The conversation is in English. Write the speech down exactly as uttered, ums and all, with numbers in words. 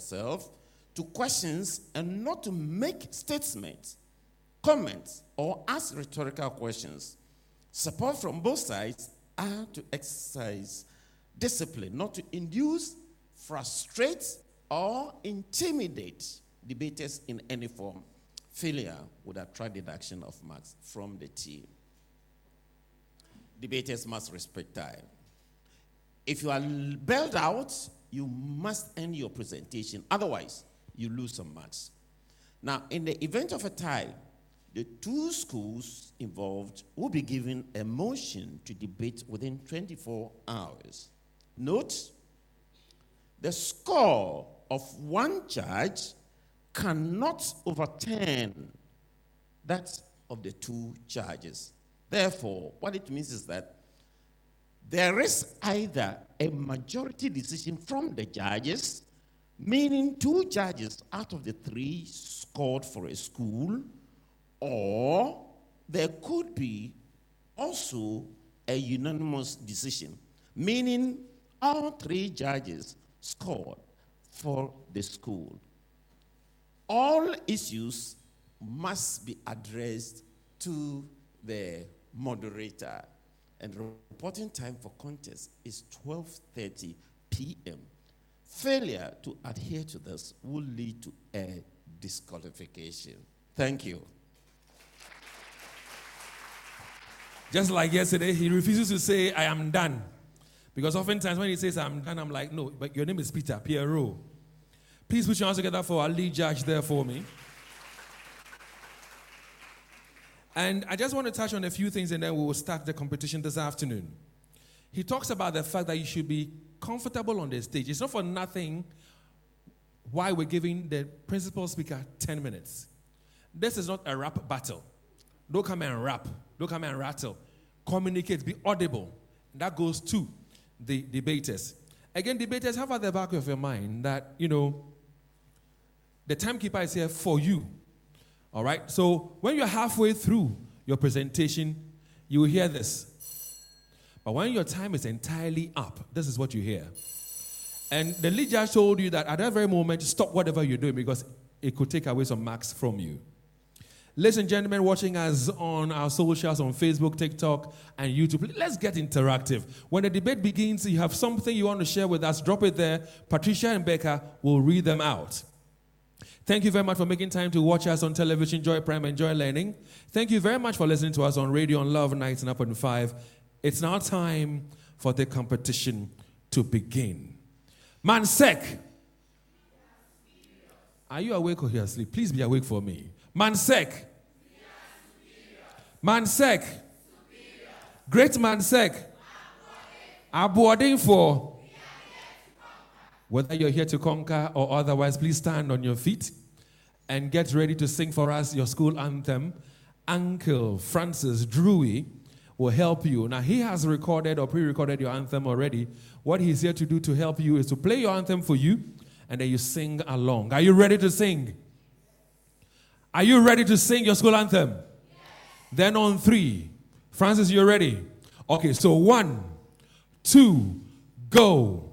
yourself to questions and not to make statements, comments, or ask rhetorical questions. Support from both sides are to exercise discipline, not to induce, frustrate, or intimidate debaters in any form. Failure would attract deduction of marks from the team. Debaters must respect time. If you are bailed out, you must end your presentation. Otherwise, you lose some marks. Now, in the event of a tie, the two schools involved will be given a motion to debate within twenty-four hours. Note, the score of one judge cannot overturn that of the two judges. Therefore, what it means is that there is either a majority decision from the judges, meaning two judges out of the three scored for a school, or there could be also a unanimous decision, meaning all three judges scored for the school. All issues must be addressed to the moderator, and reporting time for contest is twelve thirty p.m. Failure to adhere to this will lead to a disqualification. Thank you. Just like yesterday, he refuses to say, I am done. Because oftentimes when he says, I'm done, I'm like, no, but your name is Peter, Pierrot. Please put your hands together for our lead judge there for me. And I just want to touch on a few things and then we will start the competition this afternoon. He talks about the fact that you should be comfortable on the stage. It's not for nothing why we're giving the principal speaker ten minutes. This is not a rap battle. Don't come and rap. Don't come and rattle. Communicate. Be audible. That goes to the debaters. Again, debaters, have at the back of your mind that, you know, the timekeeper is here for you. All right? So when you're halfway through your presentation, you will hear this. But when your time is entirely up, this is what you hear. And the lead judge told you that at that very moment, stop whatever you're doing because it could take away some marks from you. Ladies and gentlemen watching us on our socials, on Facebook, TikTok, and YouTube, let's get interactive. When the debate begins, you have something you want to share with us, drop it there. Patricia and Becca will read them out. Thank you very much for making time to watch us on television, Joy Prime, and Joy Learning. Thank you very much for listening to us on radio on Love ninety-nine point five. It's now time for the competition to begin. Mansek. Are you awake or you asleep? Please be awake for me. Mansek. Mansek. Great Mansek. Aboarding for. Whether you're here to conquer or otherwise, please stand on your feet and get ready to sing for us your school anthem. Uncle Francis Drewy will help you. Now, he has recorded or pre-recorded your anthem already. What he's here to do to help you is to play your anthem for you, and then you sing along. Are you ready to sing? Are you ready to sing your school anthem? Yes. Then on three. Francis, you're ready? Okay, so one, two, go.